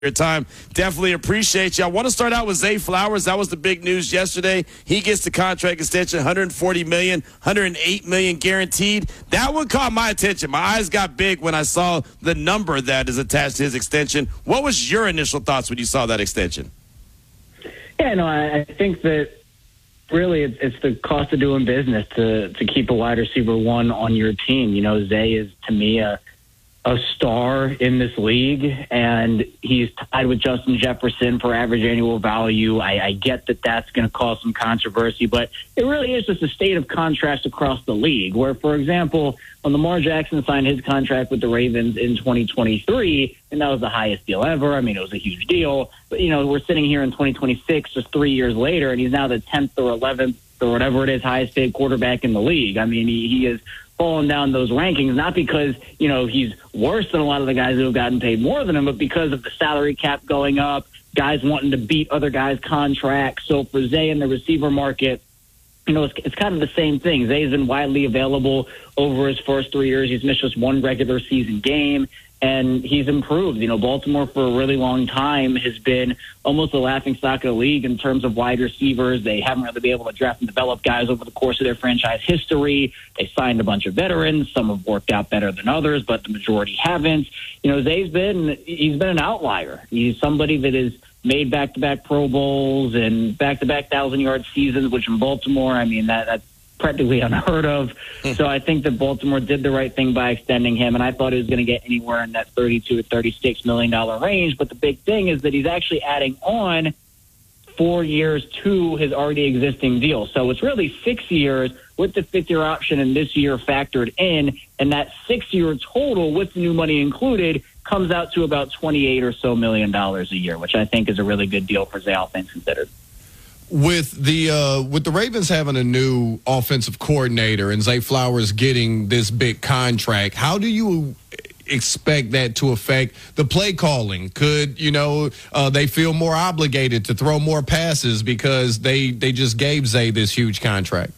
your time. Definitely appreciate you. I want to start out with Zay Flowers. That was the big news yesterday. He gets the contract extension, $140 million, $108 million guaranteed. That one caught my attention. My eyes got big when I saw the number that is attached to his extension. What was your initial thoughts when you saw that extension? Yeah, no, I think that really it's the cost of doing business to keep a wide receiver one on your team. You know, Zay is, to me, a star in this league, and he's tied with Justin Jefferson for average annual value. I get that that's going to cause some controversy, but it really is just a state of contrast across the league where, for example, when Lamar Jackson signed his contract with the Ravens in 2023, and that was the highest deal ever. I mean, it was a huge deal. But, you know, we're sitting here in 2026, just 3 years later, and he's now the 10th or 11th or whatever it is, highest paid quarterback in the league. I mean, he is falling down those rankings, not because, you know, he's worse than a lot of the guys who have gotten paid more than him, but because of the salary cap going up, guys wanting to beat other guys' contracts. So for Zay in the receiver market, you know, it's kind of the same thing. Zay's been widely available over his first 3 years. He's missed just one regular season game, and he's improved. You know, Baltimore for a really long time has been almost a laughingstock of the league in terms of wide receivers. They haven't really been able to draft and develop guys over the course of their franchise history. They signed a bunch of veterans. Some have worked out better than others, but the majority haven't. You know, he's been an outlier. He's somebody that is made back-to-back Pro Bowls and back-to-back 1,000-yard seasons, which in Baltimore, I mean, that's practically unheard of. So I think that Baltimore did the right thing by extending him, and I thought he was going to get anywhere in that $32 to $36 million range. But the big thing is that he's actually adding on 4 years to his already existing deal. So it's really 6 years with the fifth-year option and this year factored in, and that 6 year total with the new money included comes out to about $28 or so million a year, which I think is a really good deal for Zay, all things considered. With the Ravens having a new offensive coordinator and Zay Flowers getting this big contract, how do you expect that to affect the play calling? Could, they feel more obligated to throw more passes because they just gave Zay this huge contract?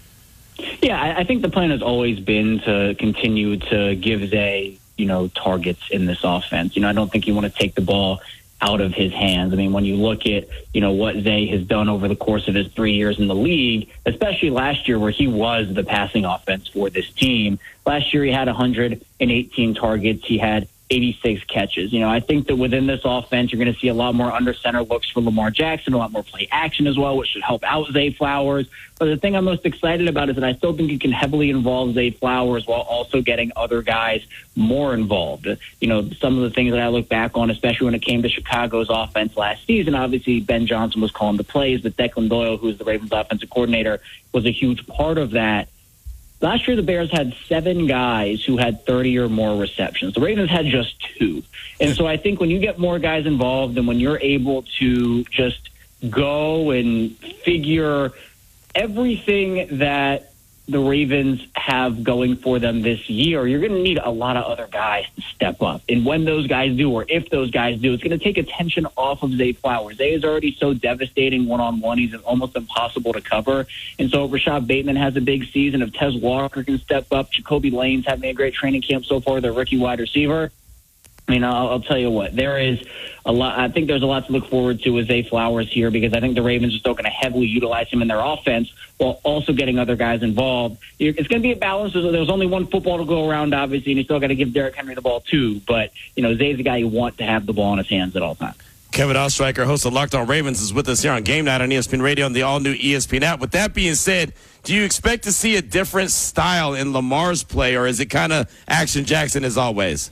Yeah, I think the plan has always been to continue to give Zay, targets in this offense. I don't think you want to take the ball out of his hands. I mean, when you look at, what Zay has done over the course of his 3 years in the league, especially last year where he was the passing offense for this team. Last year he had 118 targets. He had 86 catches. I think that within this offense, you're going to see a lot more under center looks for Lamar Jackson, a lot more play action as well, which should help out Zay Flowers. But the thing I'm most excited about is that I still think you can heavily involve Zay Flowers while also getting other guys more involved. Some of the things that I look back on, especially when it came to Chicago's offense last season, obviously Ben Johnson was calling the plays, but Declan Doyle, who's the Ravens offensive coordinator, was a huge part of that. Last year, the Bears had 7 guys who had 30 or more receptions. The Ravens had just 2. And so I think when you get more guys involved and when you're able to just go and figure everything that the Ravens have going for them this year, you're going to need a lot of other guys to step up. And when those guys do, or if those guys do, it's going to take attention off of Zay Flowers. Zay is already so devastating one-on-one. He's almost impossible to cover. And so if Rashad Bateman has a big season, if Tez Walker can step up, Jacoby Lane's having a great training camp so far, their rookie wide receiver, I'll tell you what, there is a lot. I think there's a lot to look forward to with Zay Flowers here because I think the Ravens are still going to heavily utilize him in their offense while also getting other guys involved. It's going to be a balance. There's only one football to go around, obviously, and you still got to give Derrick Henry the ball too. But, Zay's the guy you want to have the ball in his hands at all times. Kevin Ostreicher, host of Locked On Ravens, is with us here on Game Night on ESPN Radio and the all-new ESPN app. With that being said, do you expect to see a different style in Lamar's play, or is it kind of Action Jackson as always?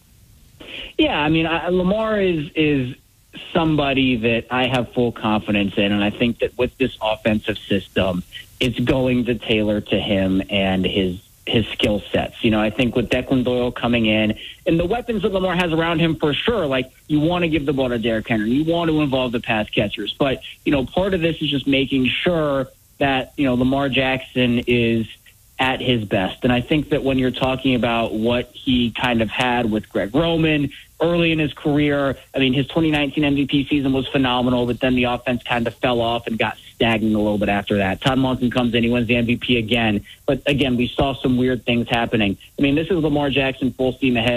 Yeah, Lamar is somebody that I have full confidence in, and I think that with this offensive system, it's going to tailor to him and his skill sets. I think with Declan Doyle coming in and the weapons that Lamar has around him, for sure, like you want to give the ball to Derrick Henry, you want to involve the pass catchers, but part of this is just making sure that Lamar Jackson is at his best. And I think that when you're talking about what he kind of had with Greg Roman early in his career, his 2019 MVP season was phenomenal, but then the offense kind of fell off and got stagnant a little bit after that. Todd Monken comes in, he wins the MVP again. But again, we saw some weird things happening. This is Lamar Jackson full steam ahead,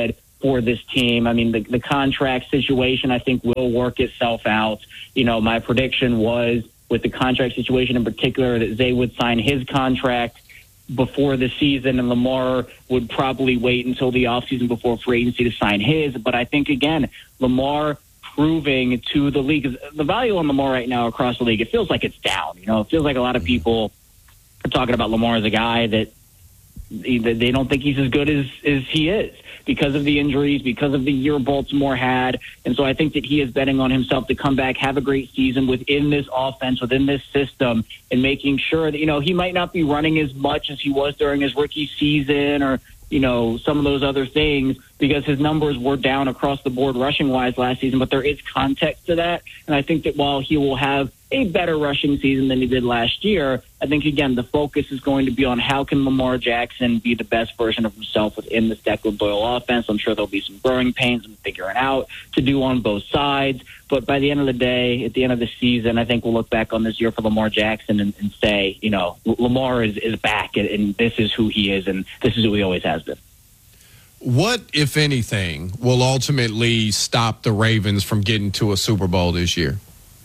for this team. I mean, the contract situation, I think, will work itself out. You know, my prediction was with the contract situation in particular that Zay would sign his contract before the season and Lamar would probably wait until the offseason before free agency to sign his. But I think, again, Lamar proving to the league, the value on Lamar right now across the league, it feels like it's down. You know, it feels like a lot of people are talking about Lamar as a guy that they don't think he's as good as he is because of the injuries, because of the year Baltimore had. And so I think that he is betting on himself to come back, have a great season within this offense, within this system, and making sure that, you know, he might not be running as much as he was during his rookie season or, you know, some of those other things because his numbers were down across the board rushing-wise last season, but there is context to that. And I think that while he will have a better rushing season than he did last year, I think, again, the focus is going to be on how can Lamar Jackson be the best version of himself within this Declan Doyle offense. I'm sure there'll be some growing pains and figuring out to do on both sides. But by the end of the day, at the end of the season, I think we'll look back on this year for Lamar Jackson and say, you know, Lamar is back and this is who he is and this is who he always has been. What, if anything, will ultimately stop the Ravens from getting to a Super Bowl this year?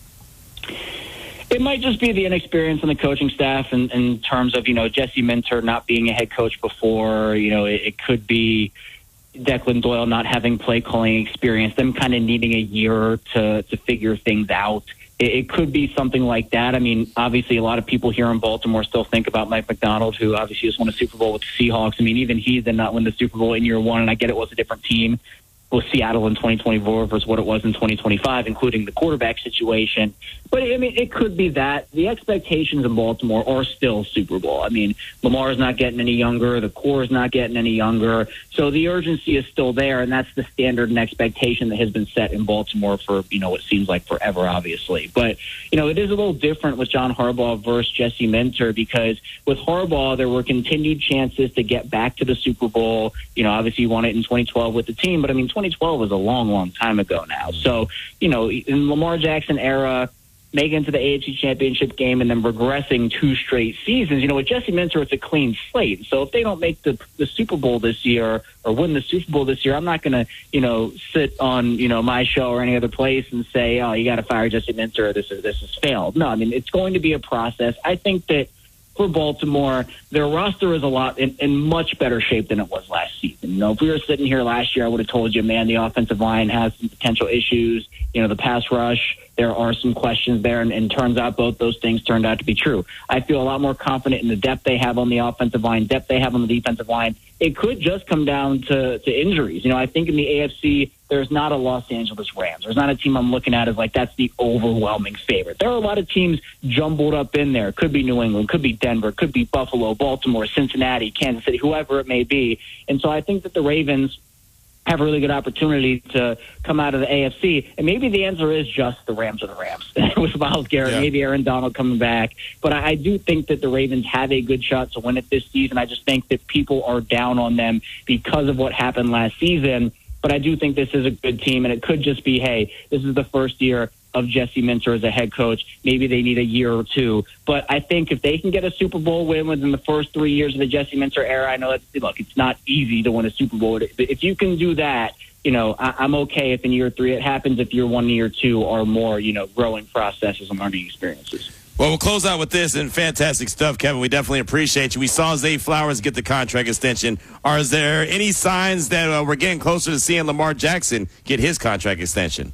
It might just be the inexperience on the coaching staff in terms of, you know, Jesse Minter not being a head coach before. You know, it could be Declan Doyle not having play calling experience, them kind of needing a year to figure things out. It could be something like that. I mean, obviously, a lot of people here in Baltimore still think about Mike Macdonald, who obviously just won a Super Bowl with the Seahawks. I mean, even he did not win the Super Bowl in year one, and I get it was a different team with Seattle in 2024 versus what it was in 2025, including the quarterback situation. But, I mean, it could be that. The expectations in Baltimore are still Super Bowl. I mean, Lamar's not getting any younger. The core is not getting any younger. So the urgency is still there, and that's the standard and expectation that has been set in Baltimore for, you know, what seems like forever, obviously. But, you know, it is a little different with John Harbaugh versus Jesse Minter because with Harbaugh, there were continued chances to get back to the Super Bowl. You know, obviously you won it in 2012 with the team, but, I mean, 2012 was a long, long time ago now. So, you know, in Lamar Jackson era, making it to the AFC Championship game and then regressing 2 straight seasons. You know, with Jesse Minter, it's a clean slate. So if they don't make the Super Bowl this year or win the Super Bowl this year, I'm not going to, you know, sit on, you know, my show or any other place and say, oh, you got to fire Jesse Minter. This has failed. No, I mean, it's going to be a process. I think that for Baltimore, their roster is a lot in much better shape than it was last season. You know, if we were sitting here last year, I would have told you, man, the offensive line has some potential issues. You know, the pass rush, there are some questions there, and turns out both those things turned out to be true. I feel a lot more confident in the depth they have on the offensive line, depth they have on the defensive line. It could just come down to injuries. You know, I think in the AFC, there's not a Los Angeles Rams. There's not a team I'm looking at as like that's the overwhelming favorite. There are a lot of teams jumbled up in there. Could be New England, could be Denver, could be Buffalo, Baltimore, Cincinnati, Kansas City, whoever it may be. And so I think that the Ravens have a really good opportunity to come out of the AFC. And maybe the answer is just the Rams or the Rams with Myles Garrett, maybe Aaron Donald coming back. But I do think that the Ravens have a good shot to win it this season. I just think that people are down on them because of what happened last season. But I do think this is a good team, and it could just be, hey, this is the first year of Jesse Minter as a head coach. Maybe they need a year or two. But I think if they can get a Super Bowl win within the first 3 years of the Jesse Minter era, I know that, look, it's not easy to win a Super Bowl. But if you can do that, you know, I'm okay if in year 3 it happens, if year 1 and year 2 are more, you know, growing processes and learning experiences. Well, we'll close out with this, and fantastic stuff, Kevin. We definitely appreciate you. We saw Zay Flowers get the contract extension. Are there any signs that we're getting closer to seeing Lamar Jackson get his contract extension?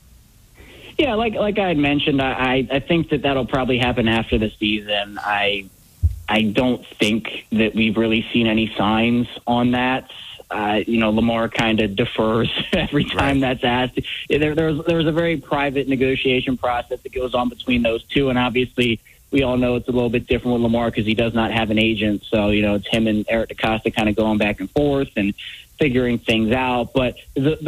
Yeah, like I had mentioned, I think that that'll probably happen after the season. I don't think that we've really seen any signs on that. You know, Lamar kind of defers every time that's asked. There's a very private negotiation process that goes on between those two, and obviously we all know it's a little bit different with Lamar because he does not have an agent. So, you know, it's him and Eric DeCosta kind of going back and forth and figuring things out. But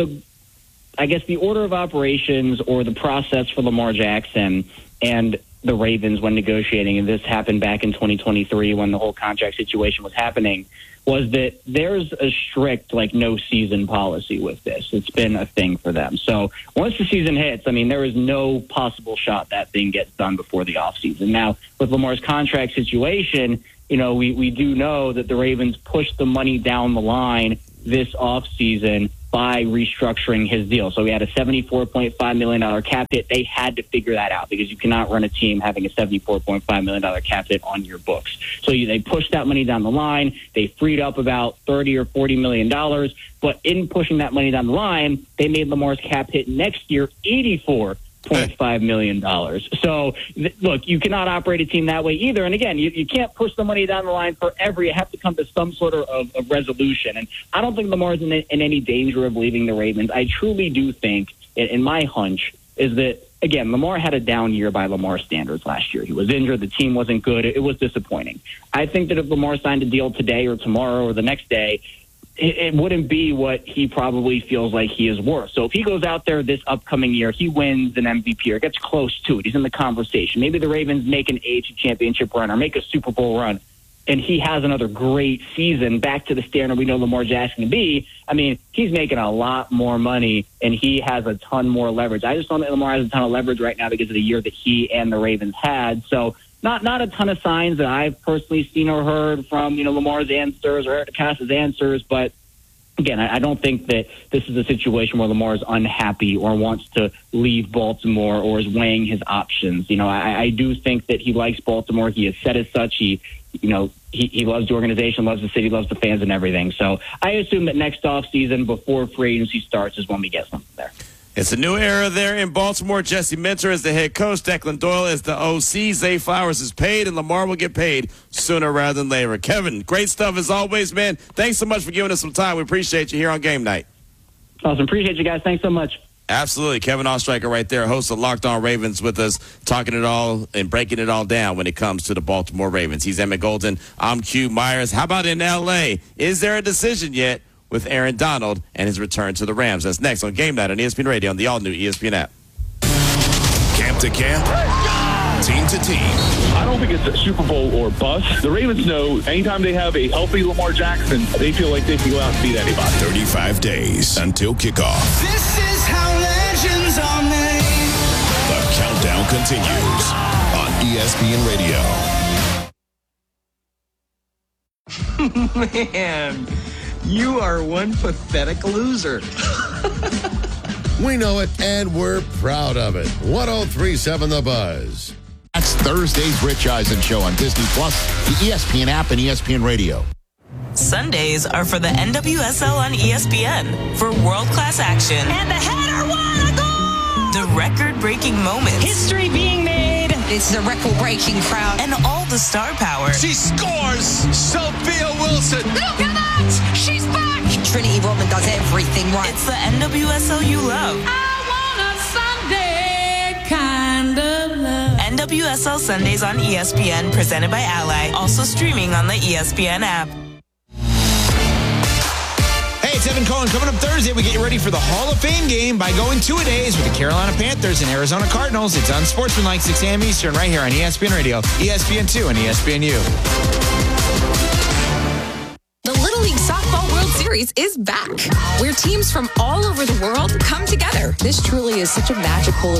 I guess the order of operations or the process for Lamar Jackson and the Ravens when negotiating, and this happened back in 2023 when the whole contract situation was happening, was that there's a strict, like, no-season policy with this. It's been a thing for them. So once the season hits, I mean, there is no possible shot that thing gets done before the offseason. Now, with Lamar's contract situation, you know, we do know that the Ravens pushed the money down the line this offseason by restructuring his deal. So he had a $74.5 million cap hit. They had to figure that out because you cannot run a team having a $74.5 million cap hit on your books. So they pushed that money down the line. They freed up about $30 or $40 million. But in pushing that money down the line, they made Lamar's cap hit next year $84.5 million. So, look, you cannot operate a team that way either. And again, you can't push the money down the line forever. You have to come to some sort of resolution. And I don't think Lamar's in any danger of leaving the Ravens. I truly do think, and my hunch is that, again, Lamar had a down year by Lamar standards last year. He was injured. The team wasn't good. It was disappointing. I think that if Lamar signed a deal today or tomorrow or the next day, it wouldn't be what he probably feels like he is worth. So if he goes out there this upcoming year, he wins an MVP or gets close to it, he's in the conversation. Maybe the Ravens make an AFC championship run or make a Super Bowl run, and he has another great season back to the standard we know Lamar Jackson can be. I mean, he's making a lot more money, and he has a ton more leverage. I just don't think Lamar has a ton of leverage right now because of the year that he and the Ravens had. So not a ton of signs that I've personally seen or heard from, Lamar's answers or Eric DeCosta's answers. But again, I don't think that this is a situation where Lamar is unhappy or wants to leave Baltimore or is weighing his options. I do think that he likes Baltimore. He has said as such. He loves the organization, loves the city, loves the fans and everything. So I assume that next offseason, before free agency starts, is when we get something there. It's a new era there in Baltimore. Jesse Minter is the head coach. Declan Doyle is the OC. Zay Flowers is paid, and Lamar will get paid sooner rather than later. Kevin, great stuff as always, man. Thanks so much for giving us some time. We appreciate you here on Game Night. Awesome. Appreciate you guys. Thanks so much. Absolutely. Kevin Oestreicher right there, host of Locked On Ravens, with us, talking it all and breaking it all down when it comes to the Baltimore Ravens. He's Emmett Golden. I'm Q Myers. How about in L.A.? Is there a decision yet with Aaron Donald and his return to the Rams? That's next on Game Night on ESPN Radio on the all-new ESPN app. Camp to camp, team to team. I don't think it's a Super Bowl or bust. The Ravens know anytime they have a healthy Lamar Jackson, they feel like they can go out and beat anybody. 35 days until kickoff. This is how legends are made. The countdown continues on ESPN Radio. Man, you are one pathetic loser. We know it, and we're proud of it. 103.7 The Buzz. That's Thursday's Rich Eisen Show on Disney+, the ESPN app, and ESPN Radio. Sundays are for the NWSL on ESPN for world-class action. And the header, what a goal! The record-breaking moments. History being made. It's a record-breaking crowd. And all the star power. She scores! Sophia Wilson! Look at that! She's back! Trinity Rodman does everything right. It's the NWSL you love. I want a Sunday kind of love. NWSL Sundays on ESPN, presented by Ally. Also streaming on the ESPN app. Hey, it's Evan Cohen. Coming up Thursday, we get you ready for the Hall of Fame game by going 2-a-days with the Carolina Panthers and Arizona Cardinals. It's on Sportsmanlike, 6 a.m. Eastern, right here on ESPN Radio, ESPN2, and ESPNU. The Little League Softball World Series is back, where teams from all over the world come together. This truly is such a magical